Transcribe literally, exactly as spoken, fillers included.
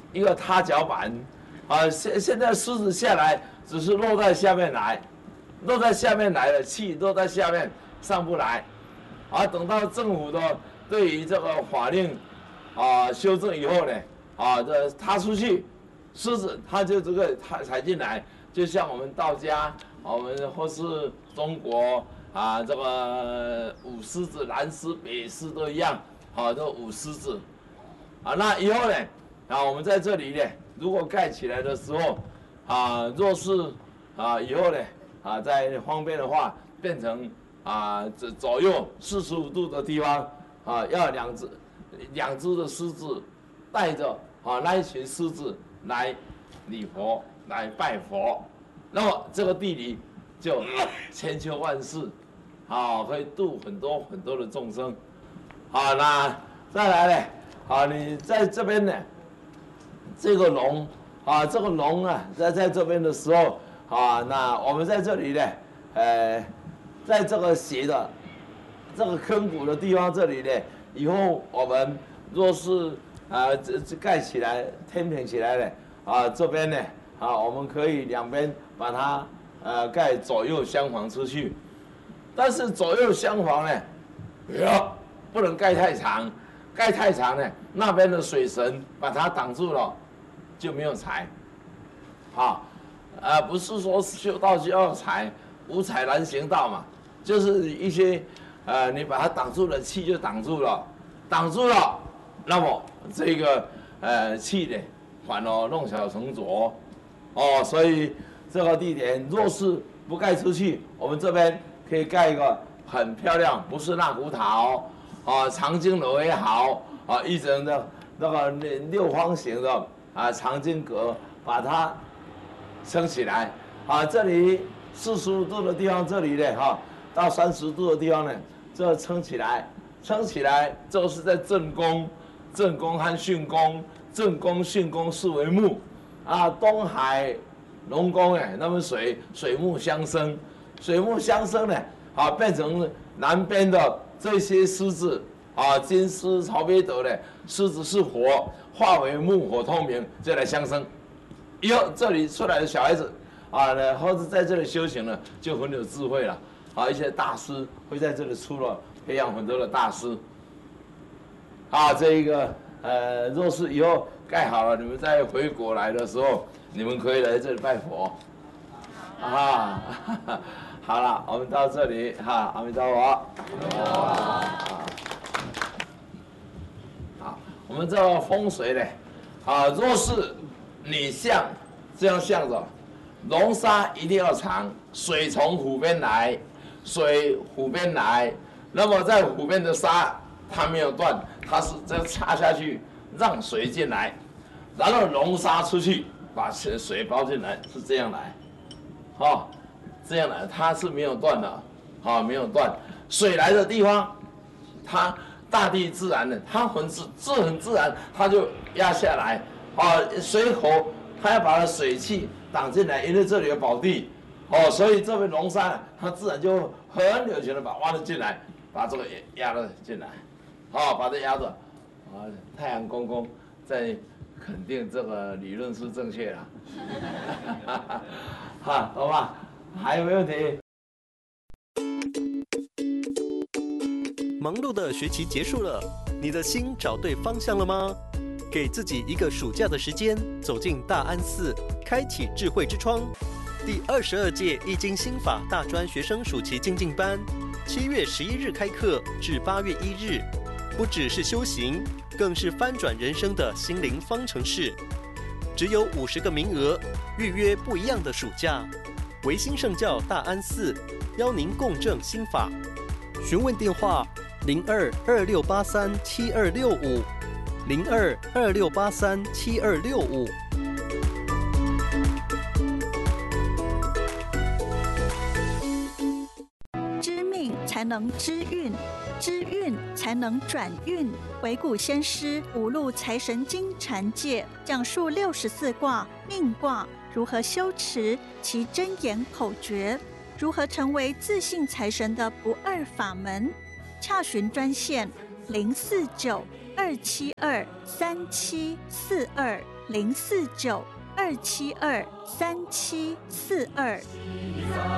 一个踏脚板，啊，现现在狮子下来只是落在下面来，落在下面来了，气落在下面上不来，啊，等到政府的对于这个法令啊修正以后呢，啊，这踏出去，狮子它就这个踩踩进来，就像我们道家，我们或是中国啊这个五狮子、南狮、北狮都一样，啊，这五狮子，啊，那以后呢？啊，我们在这里呢，如果盖起来的时候，啊，若是啊以后呢，啊，在方便的话，变成啊这左右四十五度的地方，啊，要两只两只的狮子带着啊那一群狮子来礼佛，来拜佛，那么这个地理就千秋万世，啊，可以度很多很多的众生。好，那再来呢，啊，你在这边呢。这个龙啊，这个龙啊，在在这边的时候啊，那我们在这里呢，呃，在这个斜的这个坑谷的地方这里呢，以后我们若是啊这这盖起来天平起来呢，啊这边呢啊我们可以两边把它呃盖左右相逢出去，但是左右相逢呢，呀不能盖太长，盖太长呢，那边的水神把它挡住了。就没有财，啊，呃，不是说修道就要财，无财难行道嘛，就是一些，呃，你把它挡住了，气就挡住了，挡住了，那么这个呃气呢，反而弄巧成拙，哦，所以这个地点若是不盖出去，我们这边可以盖一个很漂亮，不是纳古塔啊，长经楼也好，啊，一整的那个六方形的。啊，长经阁把它撑起来，啊，这里四十五度的地方，这里呢，哈、啊，到三十度的地方呢，这撑起来，撑起来，这个是在正宫，正宫和巽宫，正宫、巽宫是为木，啊，东海龙宫哎，那么水水木相生，水木相生呢，啊，变成南边的这些狮子。啊，金狮、曹别德的狮子是火，化为木火通明，就来相生。以后这里出来的小孩子，啊，或者在这里修行呢，就很有智慧了。啊，一些大师会在这里出了，培养很多的大师。啊，这一个呃，若是以后盖好了，你们再回国来的时候，你们可以来这里拜佛。啊，好了，我们到这里哈，阿弥陀佛。我们这个风水呢，啊，若是你像这样向着，龙沙一定要长，水从湖边来，水湖边来，那么在湖边的沙它没有断，它是这样插下去，让水进来，然后龙沙出去，把水包进来，是这样来，哦，这样来，它是没有断的，啊、哦，没有断，水来的地方，它。大地自然的，它很自自很自然，它就压下来，啊，水口它要把它水汽挡进来，因为这里有宝地，哦，所以这边龙山它自然就很有钱的把挖了进来，把这个压了进来，好、哦，把它压着，啊，太阳公公在肯定这个理论是正确的，哈，懂吗？还有没有问题？ 忙碌的学期结束了，你的心找对方向了吗？给自己一个暑假的时间，走进大安寺，开启智慧之窗。第二十二届易经心法大专学生暑期精进班，七月十一日开课至八月一日，不只是修行，更是翻转人生的心灵方程式。只有五十个名额，预约不一样的暑假。维新圣教大安寺邀您共振心法。询问电话：零二二六八三七二六五，零二二六八三七二六五。 知命才能知运，知运才能转运。惟古先师五路财神经禅界讲述六十四卦命卦如何修持其真言口诀，如何成为自信财神的不二法门。洽询专线零四九二七二三七四二零四九二七二三七四二。